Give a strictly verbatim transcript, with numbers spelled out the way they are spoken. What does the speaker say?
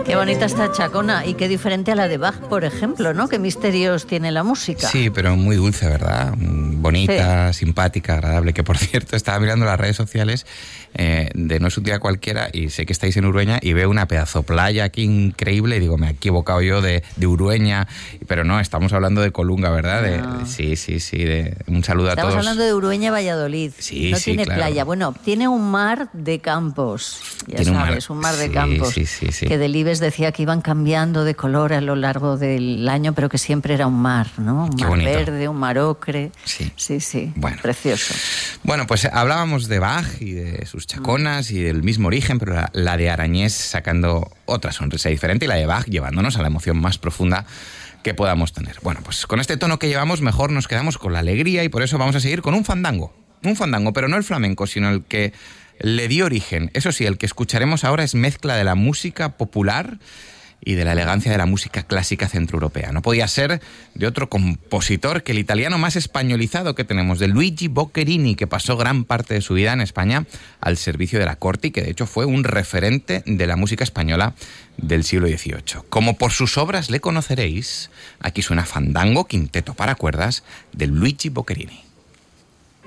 Qué bonita esta Chacona y qué diferente a la de Bach, por ejemplo, ¿no? Qué misterios tiene la música. Sí, pero muy dulce, ¿verdad? Bonita, sí. Simpática, agradable. Que, por cierto, estaba mirando las redes sociales eh, de No es un día cualquiera y sé que estáis en Urueña y veo una pedazo playa aquí increíble y digo, me he equivocado yo de, de Urueña, pero no, estamos hablando de Colunga, ¿verdad? De, no. de, sí, sí, sí. De, un saludo estamos a todos. Estamos hablando de Urueña, Valladolid. Sí, no sí, tiene claro. playa. Bueno, tiene un mar de campos. Ya tiene sabes, un mar, un mar de sí, campos. Sí, sí, sí. Que Delibes decía que iban cambiando de color a lo largo del año, pero que siempre era un mar, ¿no? Un Qué mar bonito. verde, un mar ocre. Sí, sí, sí. Bueno. Precioso. Bueno, pues hablábamos de Bach y de sus chaconas mm. y del mismo origen, pero la, la de Arañés sacando otra sonrisa diferente y la de Bach llevándonos a la emoción más profunda que podamos tener. Bueno, pues con este tono que llevamos mejor nos quedamos con la alegría y por eso vamos a seguir con un fandango. Un fandango, pero no el flamenco, sino el que le dio origen. Eso sí, el que escucharemos ahora es mezcla de la música popular y de la elegancia de la música clásica centroeuropea. No podía ser de otro compositor que el italiano más españolizado que tenemos, de Luigi Boccherini, que pasó gran parte de su vida en España al servicio de la corte y que de hecho fue un referente de la música española del siglo dieciocho. Como por sus obras le conoceréis, aquí suena Fandango, quinteto para cuerdas, de Luigi Boccherini.